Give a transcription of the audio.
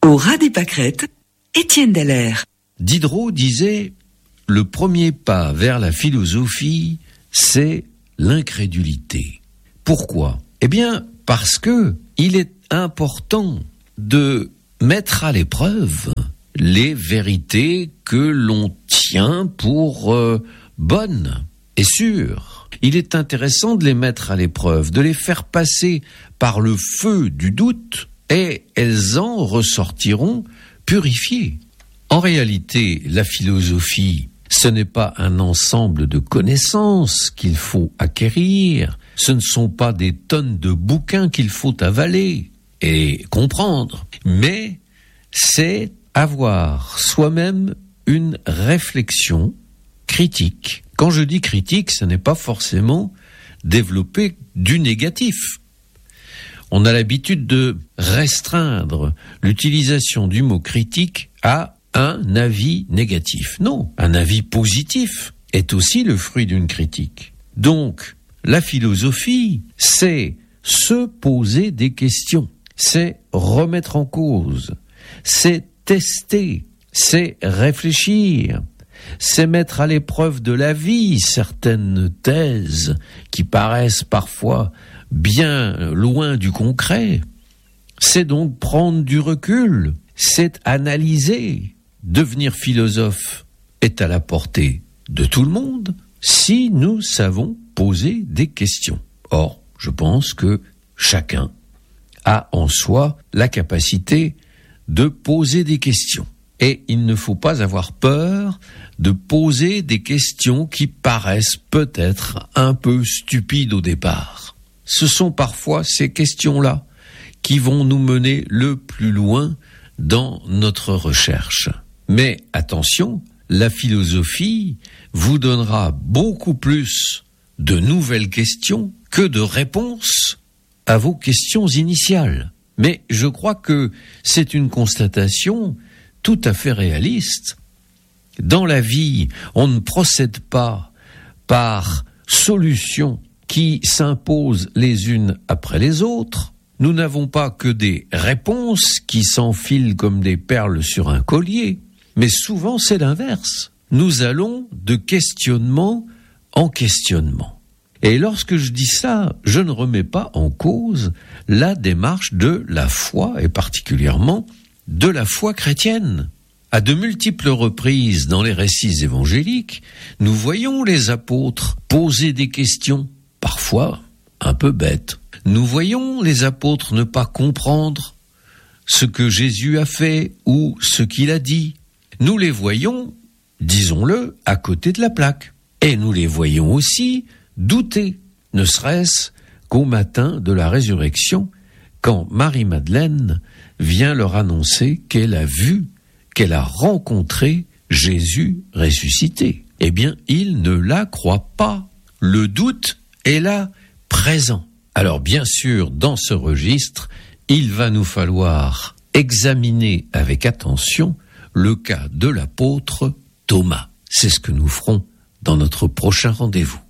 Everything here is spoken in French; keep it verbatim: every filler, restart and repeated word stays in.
Au ras des pâquerettes, Étienne Dallaire. Diderot disait « Le premier pas vers la philosophie, c'est l'incrédulité ». Pourquoi ? Eh bien, parce que il est important de mettre à l'épreuve les vérités que l'on tient pour euh, bonnes et sûres. Il est intéressant de les mettre à l'épreuve, de les faire passer par le feu du doute, et elles en ressortiront purifiées. En réalité, la philosophie, ce n'est pas un ensemble de connaissances qu'il faut acquérir, ce ne sont pas des tonnes de bouquins qu'il faut avaler et comprendre, mais c'est avoir soi-même une réflexion critique. Quand je dis critique, ce n'est pas forcément développer du négatif. On a l'habitude de restreindre l'utilisation du mot critique à un avis négatif. Non, un avis positif est aussi le fruit d'une critique. Donc, la philosophie, c'est se poser des questions, c'est remettre en cause, c'est tester, c'est réfléchir, c'est mettre à l'épreuve de la vie certaines thèses qui paraissent parfois bien loin du concret. C'est donc prendre du recul, c'est analyser. Devenir philosophe est à la portée de tout le monde si nous savons poser des questions. Or, je pense que chacun a en soi la capacité de poser des questions. Et il ne faut pas avoir peur de poser des questions qui paraissent peut-être un peu stupides au départ. Ce sont parfois ces questions-là qui vont nous mener le plus loin dans notre recherche. Mais attention, la philosophie vous donnera beaucoup plus de nouvelles questions que de réponses à vos questions initiales. Mais je crois que c'est une constatation tout à fait réaliste. Dans la vie, on ne procède pas par solutions qui s'imposent les unes après les autres. Nous n'avons pas que des réponses qui s'enfilent comme des perles sur un collier, mais souvent c'est l'inverse. Nous allons de questionnement en questionnement. Et lorsque je dis ça, je ne remets pas en cause la démarche de la foi, et particulièrement de la foi chrétienne. À de multiples reprises dans les récits évangéliques, nous voyons les apôtres poser des questions, parfois un peu bêtes. Nous voyons les apôtres ne pas comprendre ce que Jésus a fait ou ce qu'il a dit. Nous les voyons, disons-le, à côté de la plaque. Et nous les voyons aussi douter, ne serait-ce qu'au matin de la résurrection, quand Marie-Madeleine vient leur annoncer qu'elle a vu, qu'elle a rencontré Jésus ressuscité. Eh bien, ils ne la croient pas. Le doute est là, présent. Alors bien sûr, dans ce registre, il va nous falloir examiner avec attention le cas de l'apôtre Thomas. C'est ce que nous ferons dans notre prochain rendez-vous.